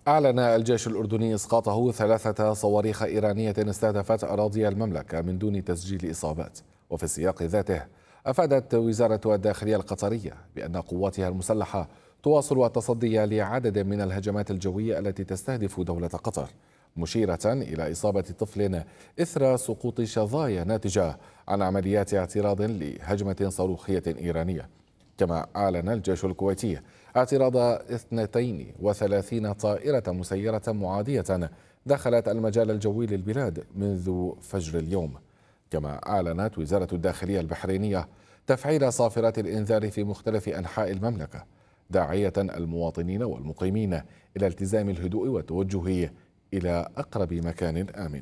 أعلن الجيش الأردني إسقاطه 3 صواريخ إيرانية استهدفت أراضي المملكة من دون تسجيل إصابات. وفي السياق ذاته أفادت وزارة الداخلية القطرية بأن قواتها المسلحة تواصل التصدي لعدد من الهجمات الجوية التي تستهدف دولة قطر، مشيرة إلى إصابة طفل إثر سقوط شظايا ناتجة عن عمليات اعتراض لهجمة صاروخية إيرانية. كما أعلن الجيش الكويتي اعتراض 32 طائرة مسيرة معادية دخلت المجال الجوي للبلاد منذ فجر اليوم. كما أعلنت وزارة الداخلية البحرينية تفعيل صافرات الإنذار في مختلف أنحاء المملكة، داعية المواطنين والمقيمين إلى التزام الهدوء والتوجه إلى أقرب مكان آمن.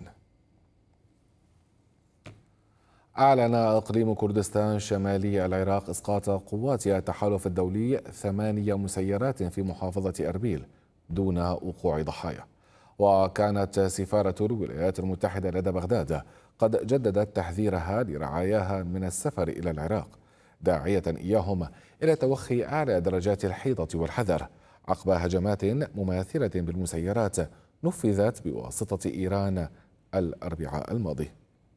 أعلن إقليم كردستان شمالي العراق إسقاط قوات التحالف الدولي 8 مسيرات في محافظة أربيل دون وقوع ضحايا. وكانت سفارة الولايات المتحدة لدى بغداد قد جددت تحذيرها لرعاياها من السفر إلى العراق، داعية إياهم إلى توخي أعلى درجات الحيطة والحذر عقب هجمات مماثلة بالمسيرات نفذت بواسطة إيران الأربعاء الماضي.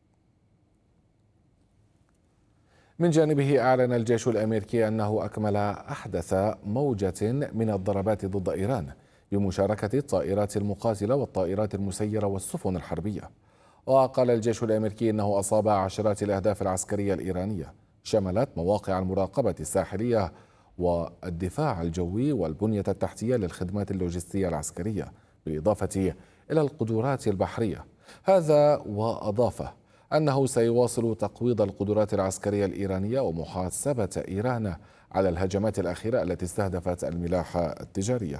من جانبه أعلن الجيش الأمريكي أنه أكمل أحدث موجة من الضربات ضد إيران بمشاركة الطائرات المقاتلة والطائرات المسيرة والسفن الحربية. وقال الجيش الأمريكي أنه أصاب عشرات الأهداف العسكرية الإيرانية شملت مواقع المراقبة الساحلية والدفاع الجوي والبنية التحتية للخدمات اللوجستية العسكرية، بالإضافة إلى القدرات البحرية. هذا وأضاف أنه سيواصل تقويض القدرات العسكرية الإيرانية ومحاسبة إيران على الهجمات الأخيرة التي استهدفت الملاحة التجارية.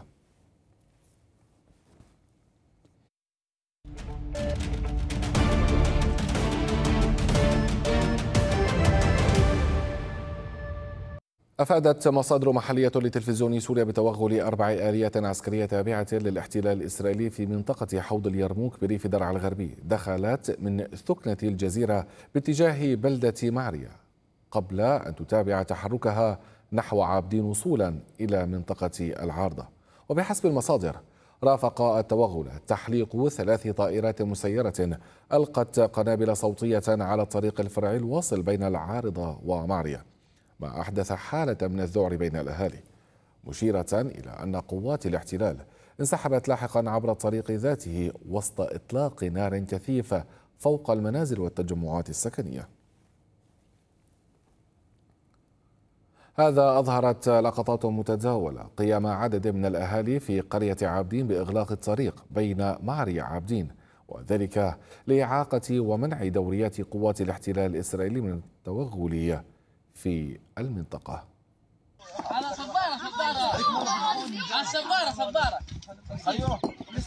أفادت مصادر محلية لتلفزيون سوريا بتوغل 4 آليات عسكرية تابعة للاحتلال الإسرائيلي في منطقة حوض اليرموك بريف درعا الغربي، دخلت من ثكنة الجزيرة باتجاه بلدة معرية قبل أن تتابع تحركها نحو عابدين وصولا إلى منطقة العارضة. وبحسب المصادر رافق التوغل تحليق 3 طائرات مسيرة ألقت قنابل صوتية على الطريق الفرعي الواصل بين العارضة ومعرية، ما أحدث حالة من الذعر بين الأهالي، مشيرة إلى أن قوات الاحتلال انسحبت لاحقا عبر الطريق ذاته وسط إطلاق نار كثيف فوق المنازل والتجمعات السكنية. هذا أظهرت لقطات متداولة قيام عدد من الأهالي في قرية عابدين بإغلاق الطريق بين معري عابدين، وذلك لإعاقة ومنع دوريات قوات الاحتلال الإسرائيلي من التوغل في المنطقة. على صبارة على صبارة ايوه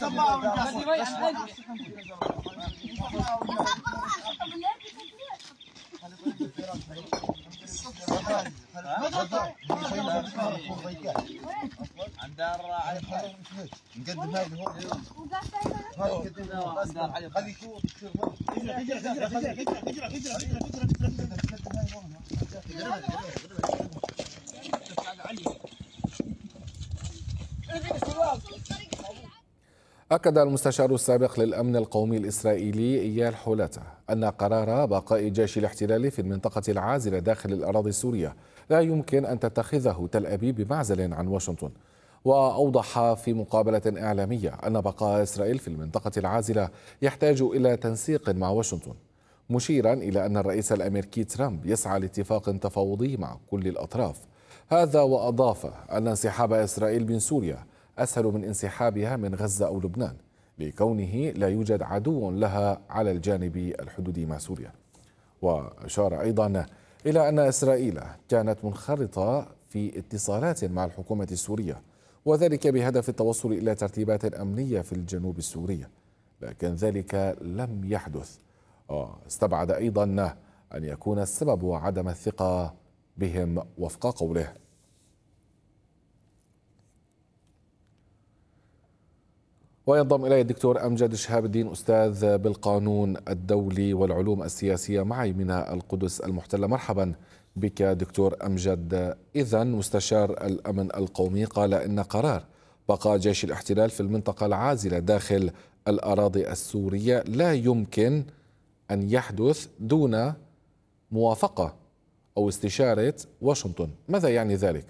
أكد المستشار السابق للأمن القومي الإسرائيلي إيال حولتا أن قرار بقاء جيش الاحتلال في المنطقة العازلة داخل الأراضي السورية لا يمكن أن تتخذه تل أبيب بمعزل عن واشنطن. وأوضح في مقابلة إعلامية أن بقاء إسرائيل في المنطقة العازلة يحتاج إلى تنسيق مع واشنطن، مشيرا إلى أن الرئيس الأمريكي ترامب يسعى لاتفاق تفاوضي مع كل الأطراف. هذا وأضاف أن انسحاب إسرائيل من سوريا أسهل من انسحابها من غزة أو لبنان، لكونه لا يوجد عدو لها على الجانب الحدودي مع سوريا. وأشار أيضا إلى أن إسرائيل كانت منخرطة في اتصالات مع الحكومة السورية، وذلك بهدف التوصل إلى ترتيبات أمنية في الجنوب السوري، لكن ذلك لم يحدث. استبعد أيضا أن يكون السبب عدم الثقة بهم وفق قوله. وينضم إلي الدكتور أمجد شهاب الدين، أستاذ بالقانون الدولي والعلوم السياسية، معي من القدس المحتلة. مرحبا بك دكتور أمجد. إذن مستشار الأمن القومي قال إن قرار بقاء جيش الاحتلال في المنطقة العازلة داخل الأراضي السورية لا يمكن أن يحدث دون موافقة أو استشارة واشنطن. ماذا يعني ذلك؟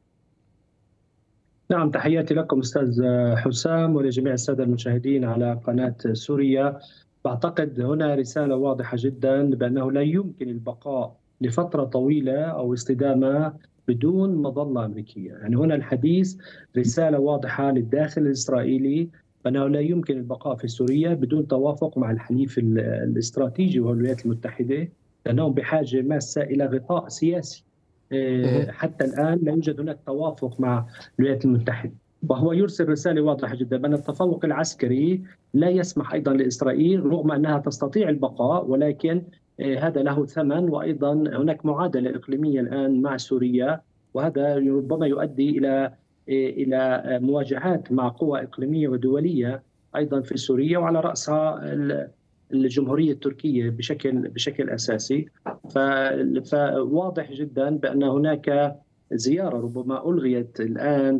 نعم، تحياتي لكم أستاذ حسام ولجميع السادة المشاهدين على قناة سوريا. بعتقد هنا رسالة واضحة جدا بأنه لا يمكن البقاء لفترة طويلة أو استدامة بدون مظلة أمريكية. يعني هنا الحديث رسالة واضحة للداخل الإسرائيلي بأنه لا يمكن البقاء في سوريا بدون توافق مع الحليف الاستراتيجي وهو الولايات المتحدة، لأنهم بحاجة ماسة إلى غطاء سياسي. حتى الآن لا يوجد هناك توافق مع الولايات المتحدة، وهو يرسل رسالة واضحة جدا بأن التفوق العسكري لا يسمح أيضا لإسرائيل رغم أنها تستطيع البقاء، ولكن هذا له ثمن. وأيضا هناك معادلة إقليمية الآن مع سوريا، وهذا ربما يؤدي إلى مواجهات مع قوى إقليمية ودولية أيضا في سوريا، وعلى رأسها الجمهورية التركية بشكل أساسي. فواضح جدا بأن هناك زيارة ربما ألغيت الآن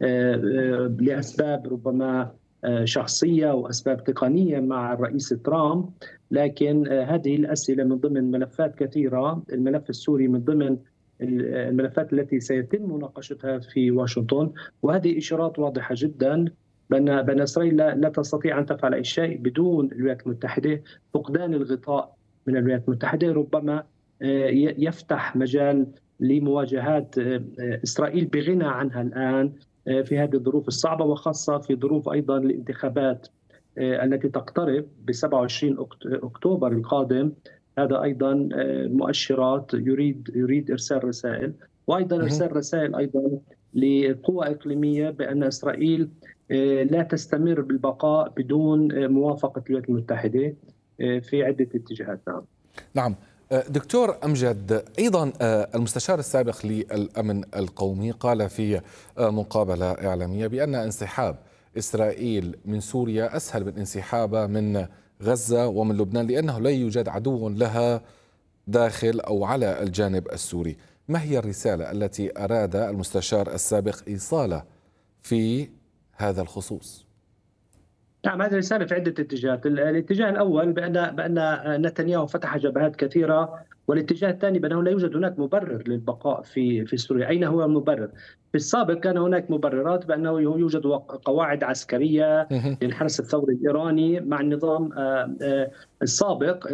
لأسباب ربما شخصية وأسباب تقنية مع الرئيس ترامب، لكن هذه الأسئلة من ضمن ملفات كثيرة. الملف السوري من ضمن الملفات التي سيتم مناقشتها في واشنطن، وهذه إشارات واضحة جدا بأن إسرائيل لا تستطيع أن تفعل أي شيء بدون الولايات المتحدة. فقدان الغطاء من الولايات المتحدة ربما يفتح مجال لمواجهات إسرائيل بغنى عنها الآن في هذه الظروف الصعبة، وخاصة في ظروف أيضا الانتخابات التي تقترب ب 27 أكتوبر القادم. هذا أيضا مؤشرات يريد إرسال رسائل، وأيضا إرسال رسائل أيضا لقوى إقليمية بأن إسرائيل لا تستمر بالبقاء بدون موافقة الولايات المتحدة في عدة اتجاهات. نعم دكتور أمجد، أيضا المستشار السابق للأمن القومي قال في مقابلة إعلامية بأن انسحاب إسرائيل من سوريا أسهل من انسحابها من غزة ومن لبنان، لأنه لا يوجد عدو لها داخل أو على الجانب السوري. ما هي الرسالة التي أراد المستشار السابق إيصالها في هذا الخصوص؟ نعم، هذه رسالة في عدة اتجاهات. الاتجاه الأول بأن نتنياهو فتح جبهات كثيرة، والاتجاه الثاني بأنه لا يوجد هناك مبرر للبقاء في سوريا. أين هو المبرر؟ في السابق كان هناك مبررات بأنه يوجد قواعد عسكرية للحرس الثوري الإيراني مع النظام السابق.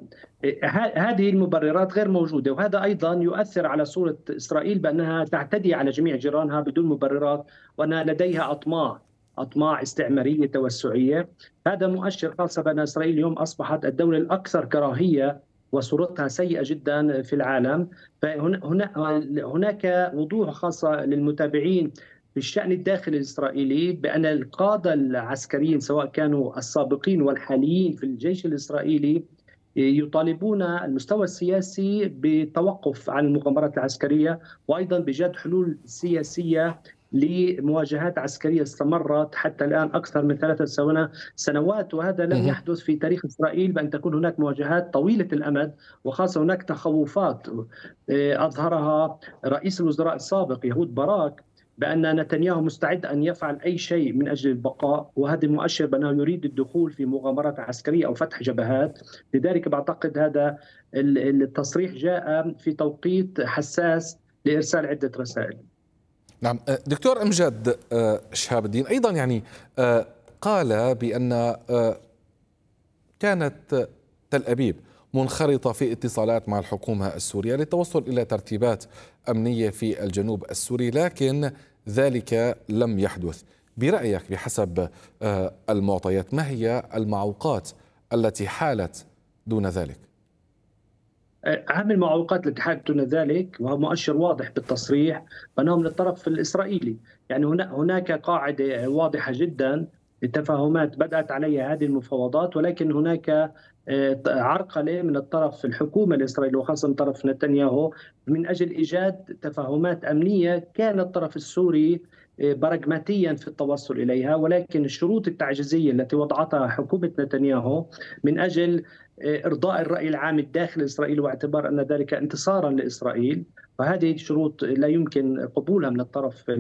هذه المبررات غير موجودة، وهذا أيضا يؤثر على صورة إسرائيل بأنها تعتدي على جميع جيرانها بدون مبررات، وأن لديها أطماع استعمارية توسعية. هذا مؤشر، خاصة بأن إسرائيل اليوم أصبحت الدولة الأكثر كراهية وصورتها سيئة جدا في العالم. فهناك وضوح خاصة للمتابعين في الشأن الداخلي الإسرائيلي بأن القادة العسكريين سواء كانوا السابقين والحاليين في الجيش الإسرائيلي يطالبون المستوى السياسي بالتوقف عن المغامرات العسكرية، وأيضا بإيجاد حلول سياسية لمواجهات عسكرية استمرت حتى الآن أكثر من 3 سنوات. وهذا لم يحدث في تاريخ إسرائيل، بأن تكون هناك مواجهات طويلة الأمد، وخاصة هناك تخوفات أظهرها رئيس الوزراء السابق يهود باراك بأن نتنياهو مستعد أن يفعل أي شيء من أجل البقاء، وهذا مؤشر بأنه يريد الدخول في مغامرات عسكرية أو فتح جبهات. لذلك بعتقد هذا التصريح جاء في توقيت حساس لإرسال عدة رسائل. نعم دكتور أمجد شهاب الدين، أيضا يعني قال بأن كانت تل أبيب منخرطة في اتصالات مع الحكومة السورية للتوصل إلى ترتيبات أمنية في الجنوب السوري، لكن ذلك لم يحدث. برأيك بحسب المعطيات ما هي المعوقات التي حالت دون ذلك؟ أهم المعوقات التي حالت دون ذلك، وهو مؤشر واضح بالتصريح، أنه من الطرف الإسرائيلي. يعني هناك قاعدة واضحة جدا للتفاهمات بدأت عليها هذه المفاوضات، ولكن هناك عرقلة من الطرف الحكومة الإسرائيلية وخاصة من طرف نتنياهو من أجل إيجاد تفاهمات أمنية. كان الطرف السوري براغماتيا في التوصل إليها، ولكن الشروط التعجيزية التي وضعتها حكومة نتنياهو من أجل إرضاء الرأي العام الداخلي الإسرائيلي واعتبار أن ذلك انتصارا لإسرائيل، فهذه الشروط لا يمكن قبولها من الطرف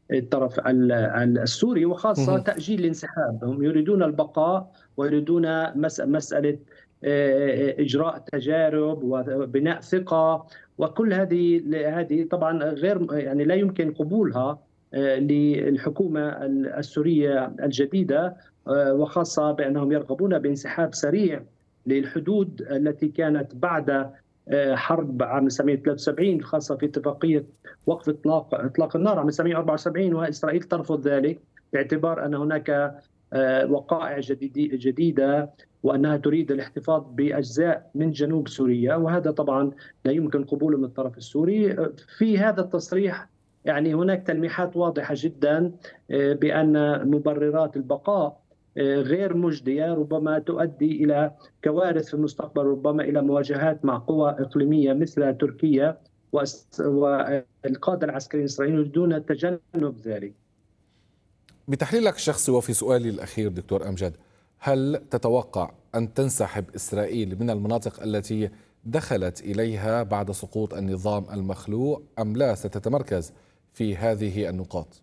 الطرف السوري، وخاصة تأجيل الانسحاب. هم يريدون البقاء ويريدون مسألة إجراء تجارب وبناء ثقة، وكل هذه طبعا غير يعني لا يمكن قبولها للحكومة السورية الجديدة، وخاصة بأنهم يرغبون بانسحاب سريع للحدود التي كانت بعد حرب عام 1973، خاصة في اتفاقية وقف إطلاق النار عام 1974، وإسرائيل ترفض ذلك باعتبار أن هناك وقائع جديدة، وأنها تريد الاحتفاظ بأجزاء من جنوب سوريا، وهذا طبعا لا يمكن قبوله من الطرف السوري. في هذا التصريح يعني هناك تلميحات واضحة جدا بأن مبررات البقاء غير مجدية، ربما تؤدي إلى كوارث في المستقبل، ربما إلى مواجهات مع قوى إقليمية مثل تركيا، والقادة العسكريين الإسرائيليين يريدون تجنب ذلك. بتحليلك الشخصي وفي سؤالي الأخير دكتور أمجد، هل تتوقع أن تنسحب إسرائيل من المناطق التي دخلت إليها بعد سقوط النظام المخلوع، أم لا ستتمركز في هذه النقاط؟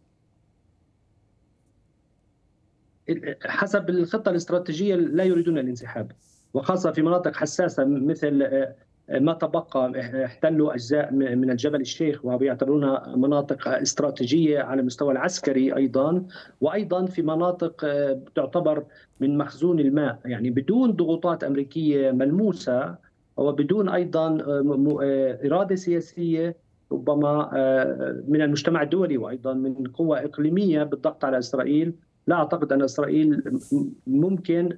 حسب الخطة الاستراتيجية لا يريدون الانسحاب، وخاصة في مناطق حساسة مثل ما تبقى. احتلوا أجزاء من الجبل الشيخ ويعتبرونها مناطق استراتيجية على المستوى العسكري أيضا، وأيضا في مناطق تعتبر من مخزون الماء، يعني بدون ضغوطات أمريكية ملموسة وبدون أيضا إرادة سياسية ربما من المجتمع الدولي وأيضا من قوى إقليمية بالضغط على إسرائيل. لا أعتقد أن إسرائيل ممكن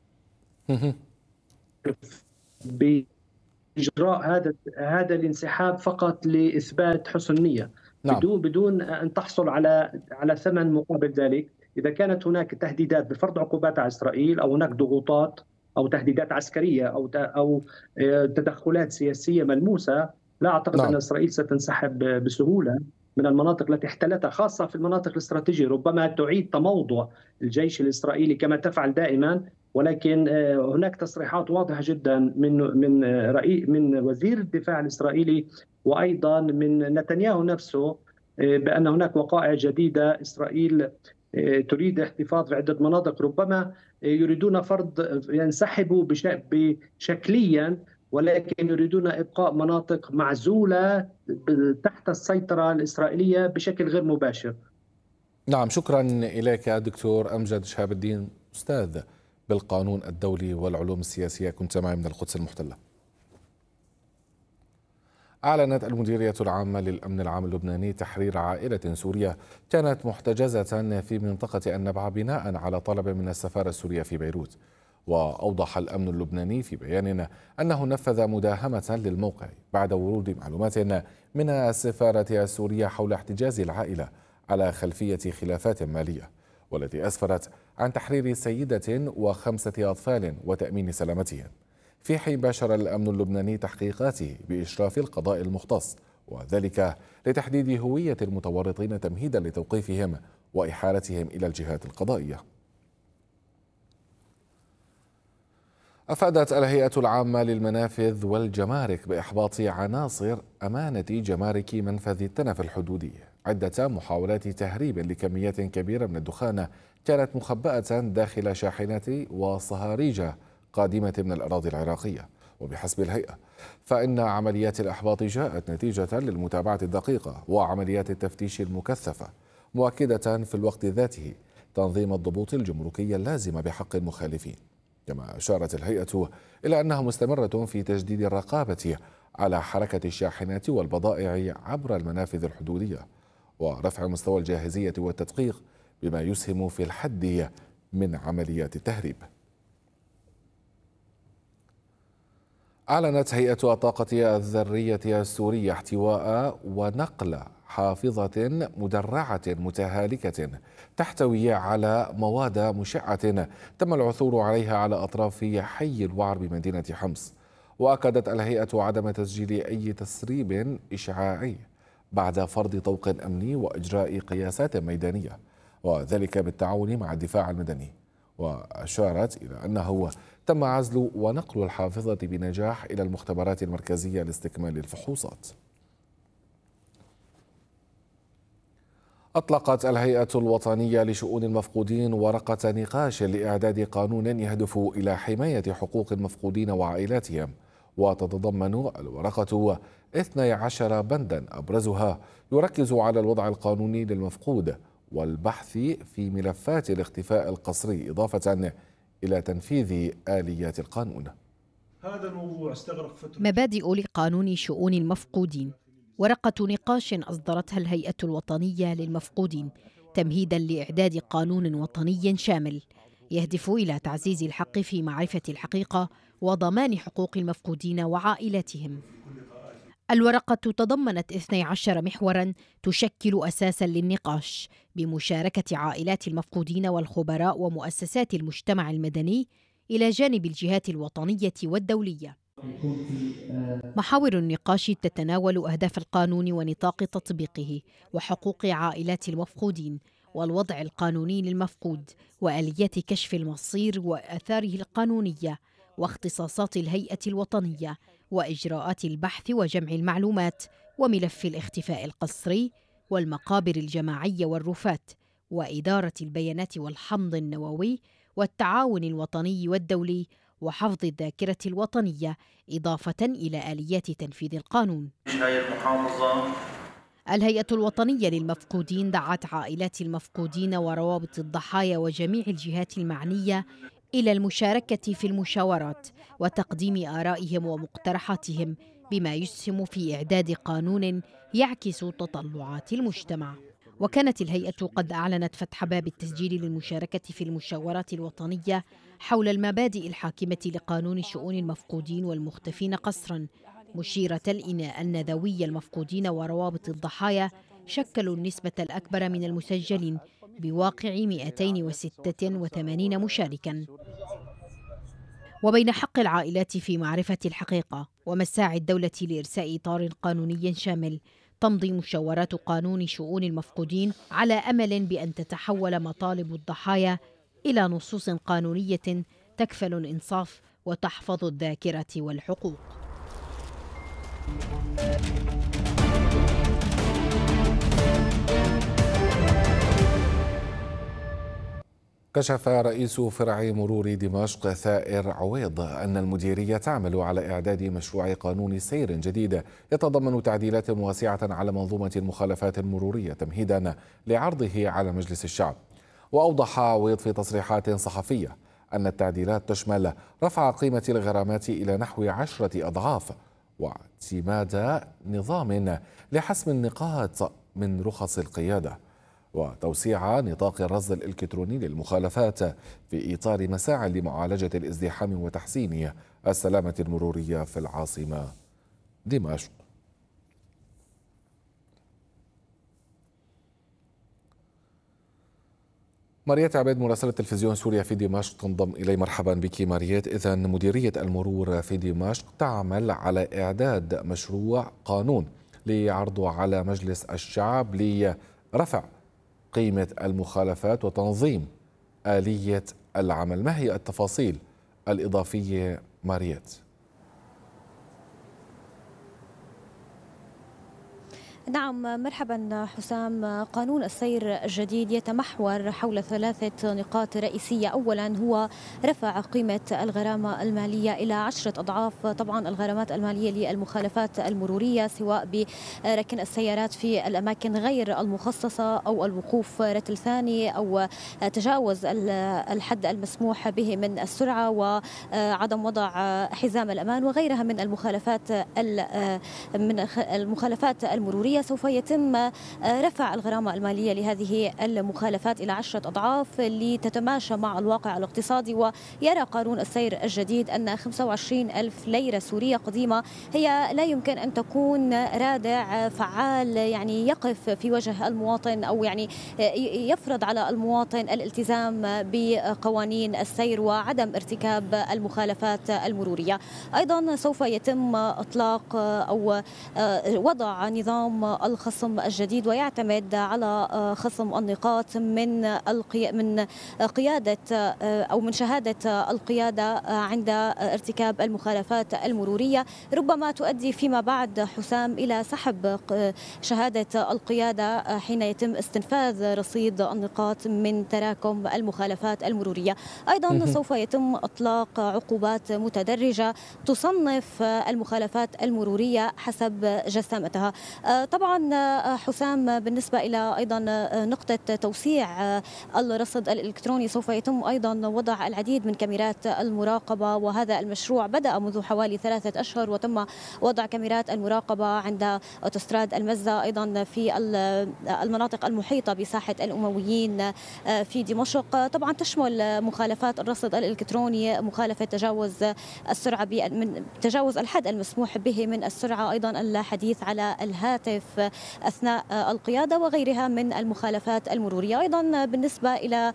بإجراء هذا الانسحاب فقط لإثبات حسن نية. نعم. بدون أن تحصل على ثمن مقابل ذلك. إذا كانت هناك تهديدات بفرض عقوبات على إسرائيل، أو هناك ضغوطات أو تهديدات عسكرية أو تدخلات سياسية ملموسة، لا أعتقد نعم. أن إسرائيل ستنسحب بسهولة من المناطق التي احتلتها، خاصة في المناطق الاستراتيجية. ربما تعيد تموضع الجيش الإسرائيلي كما تفعل دائما، ولكن هناك تصريحات واضحة جدا من وزير الدفاع الإسرائيلي وأيضا من نتنياهو نفسه بأن هناك وقائع جديدة. إسرائيل تريد الاحتفاظ بعدة مناطق، ربما يريدون فرض ينسحبوا بشكليا، ولكن يريدون إبقاء مناطق معزولة تحت السيطرة الإسرائيلية بشكل غير مباشر. نعم، شكرا إليك دكتور أمجد شهاب الدين، أستاذ بالقانون الدولي والعلوم السياسية، كنت معي من القدس المحتلة. أعلنت المديرية العامة للأمن العام اللبناني تحرير عائلة سورية كانت محتجزة في منطقة النبعة بناء على طلب من السفارة السورية في بيروت. وأوضح الأمن اللبناني في بيان أنه نفذ مداهمة للموقع بعد ورود معلومات من السفارة السورية حول احتجاز العائلة على خلفية خلافات مالية، والتي أسفرت عن تحرير سيدة و5 أطفال وتأمين سلامتهم، في حين باشر الأمن اللبناني تحقيقاته بإشراف القضاء المختص، وذلك لتحديد هوية المتورطين تمهيدا لتوقيفهم وإحالتهم إلى الجهات القضائية. أفادت الهيئة العامة للمنافذ والجمارك بإحباط عناصر أمانة جمارك منفذ التنف الحدودي عدة محاولات تهريب لكميات كبيرة من الدخان كانت مخبأة داخل شاحنات وصهاريج قادمة من الأراضي العراقية. وبحسب الهيئة فإن عمليات الإحباط جاءت نتيجة للمتابعة الدقيقة وعمليات التفتيش المكثفة، مؤكدة في الوقت ذاته تنظيم الضبوط الجمركية اللازمة بحق المخالفين. كما أشارت الهيئة إلى أنها مستمرة في تجديد الرقابة على حركة الشاحنات والبضائع عبر المنافذ الحدودية ورفع مستوى الجاهزية والتدقيق بما يسهم في الحد من عمليات التهريب. أعلنت هيئة الطاقة الذرية السورية احتواء ونقل حافظة مدرعة متهالكة تحتوي على مواد مشعة تم العثور عليها على أطراف حي الوعر بمدينة حمص. وأكدت الهيئة عدم تسجيل أي تسريب إشعاعي بعد فرض طوق أمني وإجراء قياسات ميدانية، وذلك بالتعاون مع الدفاع المدني. وأشارت إلى أنه تم عزل ونقل الحافظة بنجاح إلى المختبرات المركزية لاستكمال الفحوصات. أطلقت الهيئة الوطنية لشؤون المفقودين ورقة نقاش لإعداد قانون يهدف إلى حماية حقوق المفقودين وعائلاتهم، وتتضمن الورقة 12 بندا أبرزها يركز على الوضع القانوني للمفقود والبحث في ملفات الاختفاء القسري إضافة إلى تنفيذ آليات القانون. هذا الموضوع استغرق فترة. مبادئ لقانون شؤون المفقودين، ورقة نقاش أصدرتها الهيئة الوطنية للمفقودين تمهيداً لإعداد قانون وطني شامل يهدف إلى تعزيز الحق في معرفة الحقيقة وضمان حقوق المفقودين وعائلاتهم. الورقة تضمنت 12 محوراً تشكل أساساً للنقاش بمشاركة عائلات المفقودين والخبراء ومؤسسات المجتمع المدني إلى جانب الجهات الوطنية والدولية. محاور النقاش تتناول أهداف القانون ونطاق تطبيقه وحقوق عائلات المفقودين والوضع القانوني للمفقود وآليات كشف المصير وآثاره القانونية واختصاصات الهيئة الوطنية وإجراءات البحث وجمع المعلومات وملف الاختفاء القسري والمقابر الجماعية والرفات وإدارة البيانات والحمض النووي والتعاون الوطني والدولي وحفظ الذاكرة الوطنية إضافة إلى آليات تنفيذ القانون. الهيئة الوطنية للمفقودين دعت عائلات المفقودين وروابط الضحايا وجميع الجهات المعنية إلى المشاركة في المشاورات وتقديم آرائهم ومقترحاتهم بما يسهم في إعداد قانون يعكس تطلعات المجتمع. وكانت الهيئة قد أعلنت فتح باب التسجيل للمشاركة في المشاورات الوطنية حول المبادئ الحاكمة لقانون شؤون المفقودين والمختفين قسرا، مشيرة إلى أن ذوي المفقودين وروابط الضحايا شكلوا النسبة الأكبر من المسجلين بواقع 286 مشاركا. وبين حق العائلات في معرفة الحقيقة ومساعي الدولة لإرساء إطار قانوني شامل، تمضي مشاورات قانون شؤون المفقودين على أمل بأن تتحول مطالب الضحايا إلى نصوص قانونية تكفل الإنصاف وتحفظ الذاكرة والحقوق. كشف رئيس فرع مرور دمشق ثائر عويض أن المديرية تعمل على إعداد مشروع قانون سير جديد يتضمن تعديلات واسعة على منظومة المخالفات المرورية تمهيدا لعرضه على مجلس الشعب. وأوضح عويض في تصريحات صحفية أن التعديلات تشمل رفع قيمة الغرامات إلى نحو 10 أضعاف واعتماد نظام لحسم النقاط من رخص القيادة وتوسيع نطاق الرصد الإلكتروني للمخالفات في إطار مساع لمعالجة الازدحام وتحسين السلامة المرورية في العاصمة دمشق. ماريت عبيد مراسلة تلفزيون سوريا في دمشق تنضم إلي. مرحبا بك ماريت. إذن مديرية المرور في دمشق تعمل على إعداد مشروع قانون لعرضه على مجلس الشعب لرفع قيمة المخالفات وتنظيم آلية العمل. ما هي التفاصيل الإضافية ماريت؟ نعم مرحبا حسام. قانون السير الجديد يتمحور حول 3 نقاط رئيسية. أولا هو رفع قيمة الغرامة المالية إلى 10 أضعاف طبعا الغرامات المالية للمخالفات المرورية سواء بركن السيارات في الأماكن غير المخصصة أو الوقوف رتل ثاني أو تجاوز الحد المسموح به من السرعة وعدم وضع حزام الأمان وغيرها من المخالفات المرورية. سوف يتم رفع الغرامة المالية لهذه المخالفات إلى 10 أضعاف لتتماشى مع الواقع الاقتصادي. ويرى قانون السير الجديد أن 25,000 ليرة سورية قديمة هي لا يمكن أن تكون رادع فعال يعني يقف في وجه المواطن أو يعني يفرض على المواطن الالتزام بقوانين السير وعدم ارتكاب المخالفات المرورية. أيضا سوف يتم إطلاق أو وضع نظام نظام الخصم الجديد، ويعتمد على خصم النقاط من قيادة أو من شهادة القيادة عند ارتكاب المخالفات المرورية، ربما تؤدي فيما بعد حسام إلى سحب شهادة القيادة حين يتم استنفاذ رصيد النقاط من تراكم المخالفات المرورية. أيضا سوف يتم إطلاق عقوبات متدرجة تصنف المخالفات المرورية حسب جسامتها. طبعا حسام بالنسبة إلى أيضا نقطة توسيع الرصد الإلكتروني، سوف يتم أيضا وضع العديد من كاميرات المراقبة، وهذا المشروع بدأ منذ حوالي 3 أشهر، وتم وضع كاميرات المراقبة عند أوتوستراد المزة، أيضا في المناطق المحيطة بساحة الأمويين في دمشق. طبعا تشمل مخالفات الرصد الإلكتروني مخالفة تجاوز السرعة من تجاوز الحد المسموح به من السرعة، أيضا الحديث على الهاتف أثناء القيادة وغيرها من المخالفات المرورية. أيضا بالنسبة إلى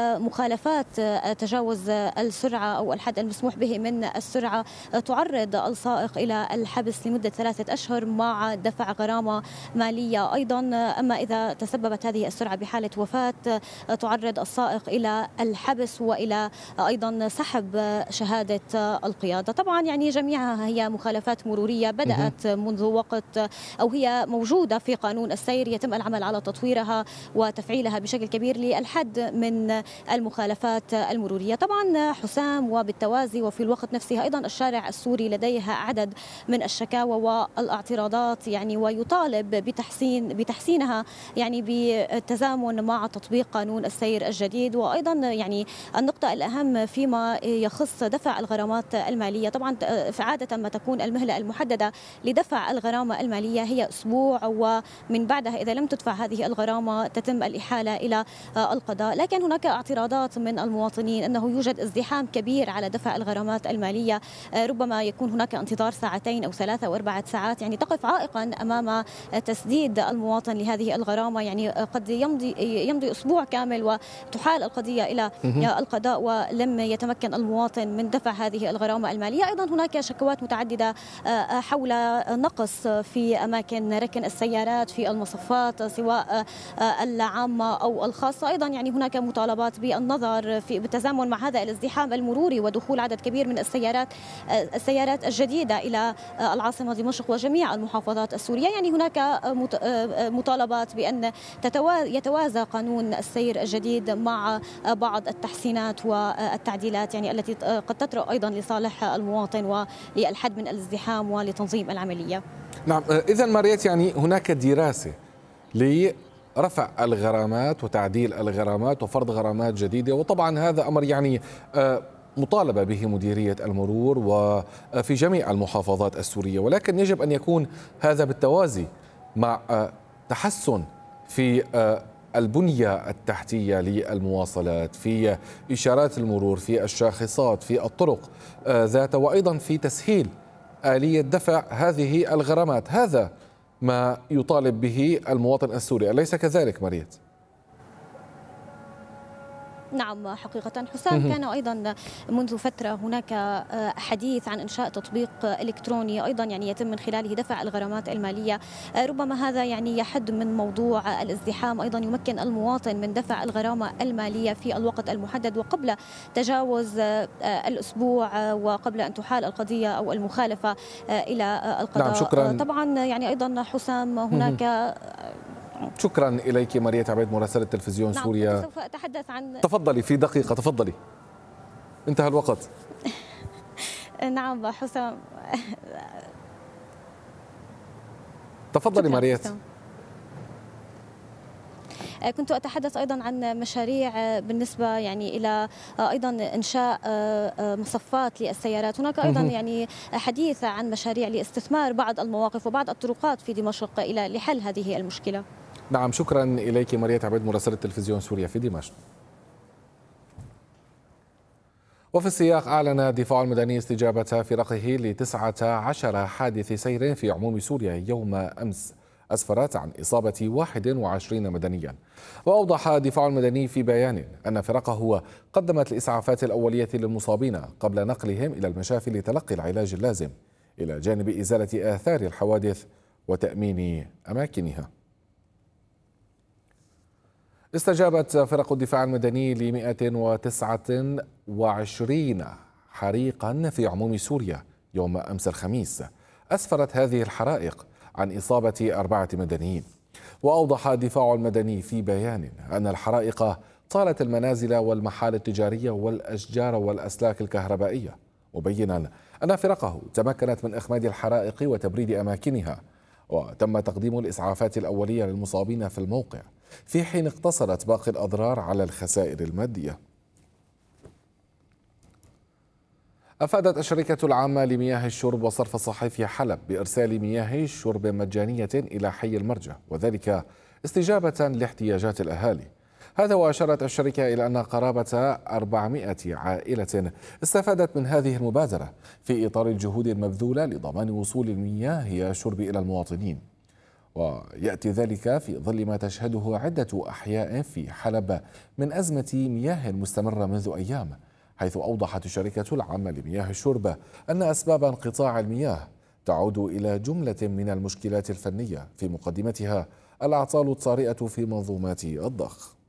مخالفات تجاوز السرعة أو الحد المسموح به من السرعة، تعرض السائق إلى الحبس لمدة 3 أشهر مع دفع غرامة مالية أيضا. أما إذا تسببت هذه السرعة بحالة وفاة، تعرض السائق إلى الحبس وإلى أيضا سحب شهادة القيادة. طبعا يعني جميعها هي مخالفات مرورية بدأت منذ وقت، أو هي موجودة في قانون السير، يتم العمل على تطويرها وتفعيلها بشكل كبير للحد من المخالفات المرورية. طبعا حسام، وبالتوازي وفي الوقت نفسه أيضا الشارع السوري لديها عدد من الشكاوى والاعتراضات، يعني ويطالب بتحسينها يعني بالتزامن مع تطبيق قانون السير الجديد. وأيضا يعني النقطة الأهم فيما يخص دفع الغرامات المالية، طبعا عادة ما تكون المهلة المحددة لدفع الغرامة المالية هي أسبوع، ومن بعدها إذا لم تدفع هذه الغرامة تتم الإحالة إلى القضاء. لكن هناك اعتراضات من المواطنين أنه يوجد ازدحام كبير على دفع الغرامات المالية، ربما يكون هناك انتظار 2 أو 3 أو 4 ساعات، يعني تقف عائقا أمام تسديد المواطن لهذه الغرامة. يعني قد يمضي أسبوع كامل وتحال القضية إلى القضاء ولم يتمكن المواطن من دفع هذه الغرامة المالية. أيضا هناك شكوات متعددة حول نقص في أماكن ركن السيارات في المصفات سواء العامة أو الخاصة. أيضا يعني هناك مطالبات بالنظر بالتزامن مع هذا الازدحام المروري ودخول عدد كبير من السيارات الجديدة إلى العاصمة دمشق وجميع المحافظات السورية. يعني هناك مطالبات بأن يتوازى قانون السير الجديد مع بعض التحسينات والتعديلات يعني التي قد تطرأ أيضا لصالح المواطن وللحد من الازدحام ولتنظيم العملية. نعم، إذا ماريت يعني هناك دراسة لرفع الغرامات وتعديل الغرامات وفرض غرامات جديدة، وطبعا هذا أمر يعني مطالبة به مديرية المرور وفي جميع المحافظات السورية، ولكن يجب أن يكون هذا بالتوازي مع تحسن في البنية التحتية للمواصلات، في إشارات المرور، في الشاخصات، في الطرق ذاتها، وأيضا في تسهيل آلية دفع هذه الغرامات. هذا ما يطالب به المواطن السوري، أليس كذلك مريت؟ نعم حقيقة حسام، كان أيضا منذ فترة هناك حديث عن إنشاء تطبيق إلكتروني أيضا يعني يتم من خلاله دفع الغرامات المالية. ربما هذا يعني يحد من موضوع الازدحام، أيضا يمكن المواطن من دفع الغرامة المالية في الوقت المحدد وقبل تجاوز الأسبوع وقبل أن تحال القضية أو المخالفة إلى القضاء. نعم شكرا. طبعا يعني أيضا حسام هناك شكرا إليك مريت عبيد مراسلة تلفزيون سوريا. نعم سوف أتحدث عن تفضلي في دقيقة، تفضلي، انتهى الوقت. نعم حسام، تفضلي مريت. كنت أتحدث أيضا عن مشاريع بالنسبة يعني إلى أيضا إنشاء مصفات للسيارات. هناك أيضا يعني حديث عن مشاريع لاستثمار بعض المواقف وبعض الطرقات في دمشق لحل هذه المشكلة. نعم شكرا إليك مريت عبيد مراسلة تلفزيون سوريا في دمشق. وفي السياق أعلن الدفاع المدني استجابة فرقه ل19 حادث سير في عموم سوريا يوم أمس أسفرت عن إصابة 21 مدنيا. وأوضح الدفاع المدني في بيان أن فرقه قدمت الإسعافات الأولية للمصابين قبل نقلهم إلى المشافي لتلقي العلاج اللازم، إلى جانب إزالة آثار الحوادث وتأمين أماكنها. استجابت فرق الدفاع المدني ل 129 حريقا في عموم سوريا يوم أمس الخميس. أسفرت هذه الحرائق عن إصابة 4 مدنيين. وأوضح الدفاع المدني في بيان أن الحرائق طالت المنازل والمحال التجارية والأشجار والأسلاك الكهربائية، مبينا أن فرقه تمكنت من إخماد الحرائق وتبريد أماكنها، وتم تقديم الإسعافات الأولية للمصابين في الموقع، في حين اقتصرت باقي الأضرار على الخسائر المادية. أفادت الشركة العامة لمياه الشرب والصرف الصحي في حلب بإرسال مياه شرب مجانية إلى حي المرجة، وذلك استجابة لاحتياجات الأهالي. هذا وأشارت الشركة إلى أن قرابة 400 عائلة استفادت من هذه المبادرة في إطار الجهود المبذولة لضمان وصول المياه الشرب إلى المواطنين. ويأتي ذلك في ظل ما تشهده عدة أحياء في حلب من أزمة مياه مستمرة منذ أيام، حيث أوضحت الشركة العامة لمياه الشرب أن أسباب انقطاع المياه تعود إلى جملة من المشكلات الفنية، في مقدمتها الأعطال الطارئة في منظومات الضخ.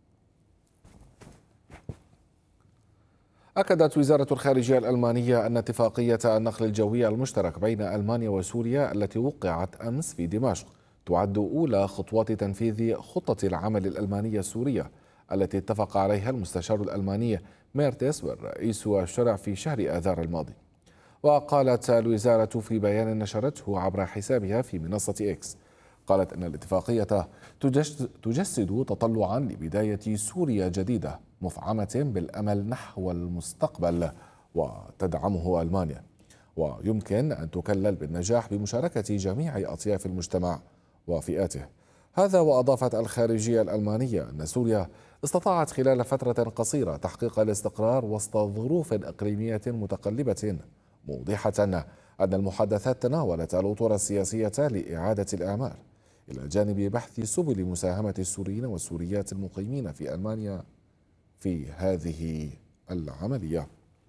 أكدت وزارة الخارجية الألمانية أن اتفاقية النقل الجوي المشترك بين ألمانيا وسوريا التي وقعت أمس في دمشق تعد أولى خطوات تنفيذ خطة العمل الألمانية السورية التي اتفق عليها المستشار الألماني ميرتس والرئيس الشرع في شهر آذار الماضي. وقالت الوزارة في بيان نشرته عبر حسابها في منصة إكس، قالت أن الاتفاقية تجسد تطلعا لبداية سوريا جديدة مفعمة بالأمل نحو المستقبل وتدعمه ألمانيا، ويمكن أن تكلل بالنجاح بمشاركة جميع أطياف المجتمع وفئاته. هذا وأضافت الخارجية الألمانية أن سوريا استطاعت خلال فترة قصيرة تحقيق الاستقرار وسط ظروف إقليمية متقلبة، موضحة أن المحادثات تناولت الأطر السياسية لإعادة الإعمار إلى جانب بحث سبل مساهمة السوريين والسوريات المقيمين في ألمانيا في هذه العملية.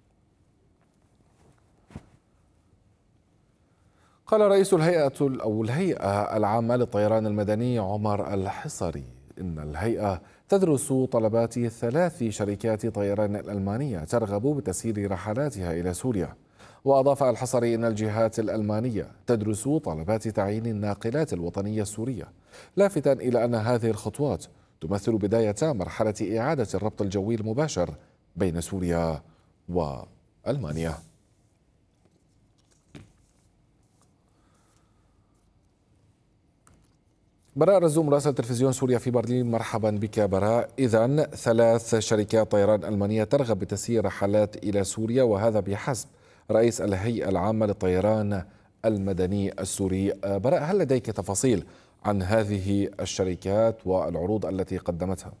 قال رئيس الهيئة العامة للطيران المدني عمر الحصري إن الهيئة تدرس طلبات 3 شركات طيران ألمانية ترغب بتسيير رحلاتها إلى سوريا. وأضاف الحصري إن الجهات الألمانية تدرس طلبات تعيين الناقلات الوطنية السورية، لافتا إلى أن هذه الخطوات تمثل بداية مرحلة إعادة الربط الجوي المباشر بين سوريا وألمانيا. براء رزوم مراسل تلفزيون سوريا في برلين، مرحبا بك براء. إذن 3 شركات طيران ألمانية ترغب بتسيير رحلات إلى سوريا، وهذا بحسب رئيس الهيئة العامة للطيران المدني السوري. براء، هل لديك تفاصيل عن هذه الشركات والعروض التي قدمتها؟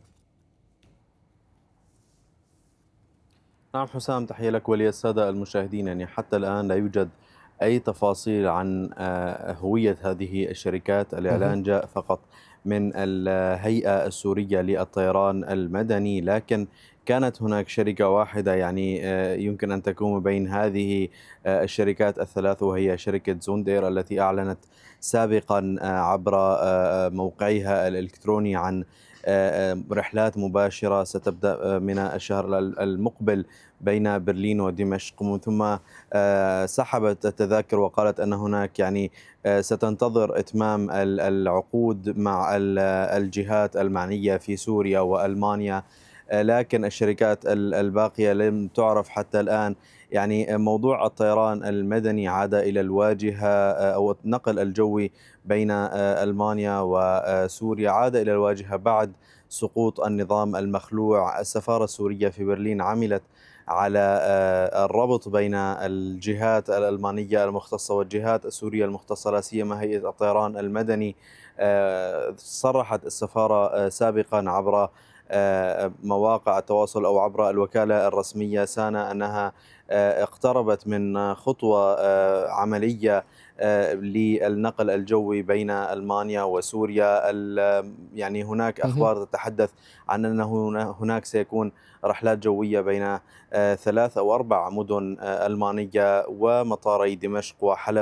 نعم حسام، تحية لك وللسادة المشاهدين. يعني حتى الآن لا يوجد أي تفاصيل عن هوية هذه الشركات. الإعلان جاء فقط من الهيئة السورية للطيران المدني، لكن كانت هناك شركة واحدة يعني يمكن أن تكون بين هذه الشركات الثلاث، وهي شركة زوندير التي أعلنت سابقا عبر موقعها الإلكتروني عن رحلات مباشرة ستبدأ من الشهر المقبل بين برلين ودمشق، ومن ثم سحبت التذاكر وقالت أن هناك يعني ستنتظر إتمام العقود مع الجهات المعنية في سوريا وألمانيا. لكن الشركات الباقية لم تعرف حتى الآن. يعني موضوع الطيران المدني عاد إلى الواجهة، أو النقل الجوي بين ألمانيا وسوريا عاد إلى الواجهة بعد سقوط النظام المخلوع. السفارة السورية في برلين عملت على الربط بين الجهات الألمانية المختصة والجهات السورية المختصة، لا سيما هيئة الطيران المدني. صرحت السفارة سابقا عبر مواقع التواصل أو عبر الوكالة الرسمية سانا أنها اقتربت من خطوة عملية للنقل الجوي بين ألمانيا وسوريا. يعني هناك أخبار تتحدث عن أنه هناك سيكون رحلات جوية بين 3 أو 4 مدن ألمانية ومطاري دمشق وحلب.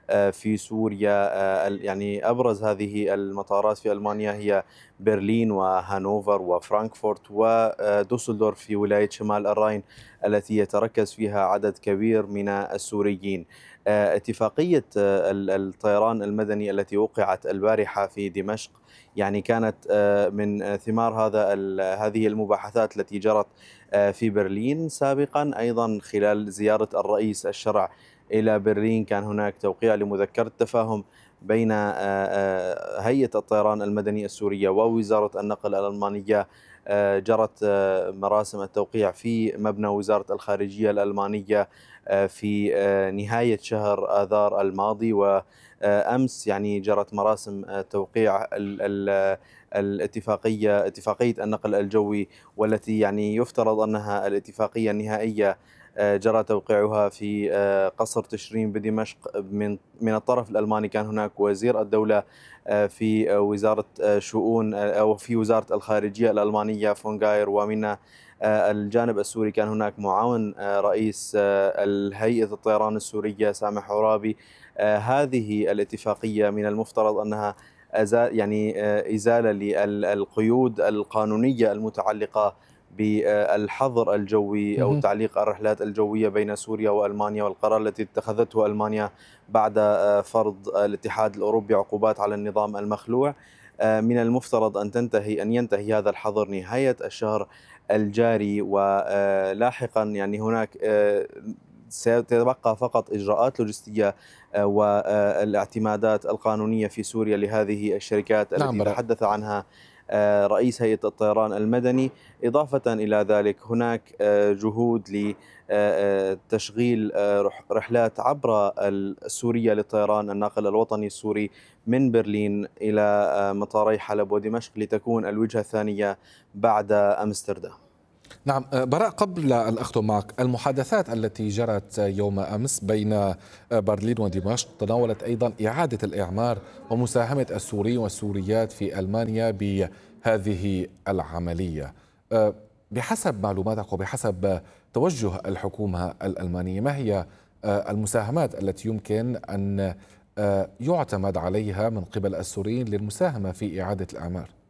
في سوريا. يعني أبرز هذه المطارات في ألمانيا هي برلين وهانوفر وفرانكفورت ودوسلدورف في ولاية شمال الراين التي يتركز فيها عدد كبير من السوريين. اتفاقية الطيران المدني التي وقعت البارحة في دمشق يعني كانت من ثمار هذه المباحثات التي جرت في برلين سابقا. أيضا خلال زيارة الرئيس الشرع إلى برلين كان هناك توقيع لمذكرة تفاهم بين هيئة الطيران المدني السورية ووزارة النقل الألمانية. جرت مراسم التوقيع في مبنى وزارة الخارجية الألمانية في نهاية شهر آذار الماضي، وأمس يعني جرت مراسم توقيع اتفاقية النقل الجوي، والتي يعني يفترض أنها الاتفاقية النهائية جرى توقيعها في قصر تشرين بدمشق من الطرف الألماني. كان هناك وزير الدولة في وزارة شؤون أو في وزارة الخارجية الألمانية فونغاير، ومن الجانب السوري كان هناك معاون رئيس الهيئة الطيران السورية سامح عرابي. هذه الاتفاقية من المفترض أنها يعني إزالة للقيود القانونية المتعلقة بالحظر الجوي أو تعليق الرحلات الجوية بين سوريا وألمانيا، والقرار التي اتخذته ألمانيا بعد فرض الاتحاد الأوروبي عقوبات على النظام المخلوع. من المفترض أن ينتهي هذا الحظر نهاية الشهر الجاري، ولاحقا يعني هناك سيتبقى فقط إجراءات لوجستية والاعتمادات القانونية في سوريا لهذه الشركات التي تحدث عنها رئيس هيئة الطيران المدني. إضافة إلى ذلك هناك جهود لتشغيل رحلات عبر سوريا للطيران الناقل الوطني السوري من برلين إلى مطاري حلب ودمشق لتكون الوجهة الثانية بعد أمستردام. نعم براء، قبل أن أختم معك، المحادثات التي جرت يوم أمس بين برلين ودمشق تناولت أيضا إعادة الإعمار ومساهمة السوريين والسوريات في ألمانيا بهذه العملية. بحسب معلوماتك وبحسب توجه الحكومة الألمانية، ما هي المساهمات التي يمكن أن يعتمد عليها من قبل السوريين للمساهمة في إعادة الإعمار؟